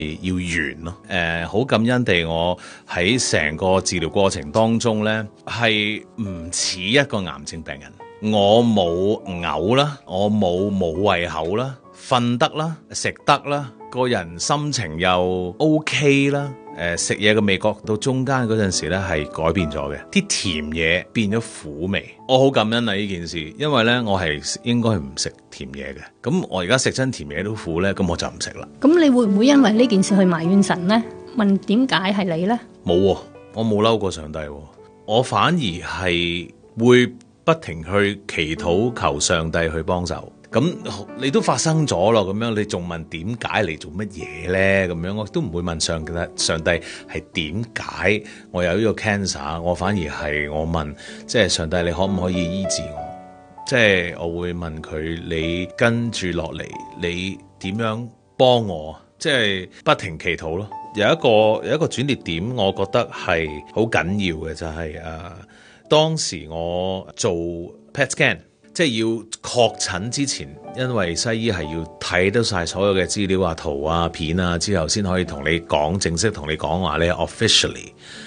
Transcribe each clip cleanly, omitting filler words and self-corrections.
要完咯。好感恩地，我喺成個治療過程當中咧，係唔似一個癌症病人。我冇嘔啦，我冇胃口啦，瞓得啦，食得啦，個人心情又 OK 啦。食嘢嘅味覺到中間嗰陣時咧係改變咗嘅，啲甜嘢變咗苦味。我好感恩啊呢件事，因為咧我係應該唔食甜嘢嘅。咁我而家食親甜嘢都苦咧，咁我就唔食啦。 咁你會唔會因為呢件事去埋怨神呢？問點解係你呢？ 冇喎，我冇嬲過上帝喎，我反而係會不停去祈禱求上帝去幫手。咁你都發生咗咯，咁樣你仲問點解嚟做乜嘢咧？咁樣我都唔會問上帝係點解我有呢個 cancer， 我反而係我問，即係上帝你可唔可以醫治我？即係我會問佢，你跟住落嚟你點樣幫我？即係不停祈禱咯。有一個轉捩點，我覺得係好緊要嘅，就係當時我做 PET scan。即係要確診之前，因為西醫係要睇到晒所有嘅資料啊、圖啊、片啊之後，先可以同你講，正式同你講話你 officially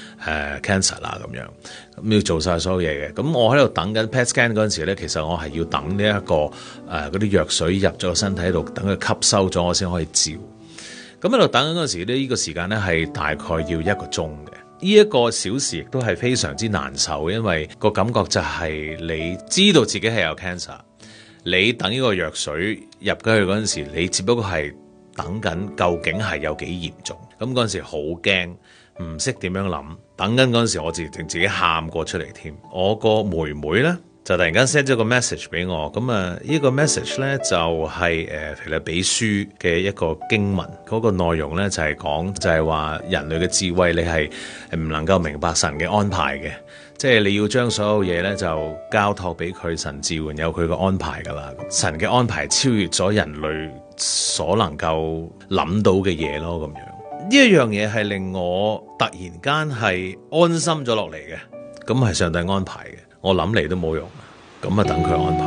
cancer 啦咁樣，咁要做晒所有嘢嘅。咁我喺度等緊 PET scan 嗰陣時咧，其實我係要等呢一個嗰啲藥水入咗個身體度，等佢吸收咗，我先可以照。咁喺度等緊嗰陣時咧，呢個時間咧係大概要1個鐘嘅。呢一個小時亦都係非常之難受，因為個感覺就係你知道自己係有 cancer， 你等呢個藥水入咗去嗰陣時，你只不過係等緊究竟係有幾嚴重。咁嗰陣時好驚，唔識點樣諗。等緊嗰陣時，我自己喊過出嚟添。我個妹妹呢，就突然間 send 咗個 message 俾我，咁呢個 message 呢，就係腓立比書嘅一個經文，嗰個內容呢，就係講就係話人類嘅智慧你係唔能夠明白神嘅安排嘅，即係你要將所有嘢呢，就交託俾佢，神自然有佢個安排噶啦。神嘅安排超越咗人類所能夠諗到嘅嘢咯，咁樣呢一樣嘢係令我突然間係安心咗落嚟嘅，咁係上帝安排嘅。我諗嚟都冇用，咁啊等佢安排。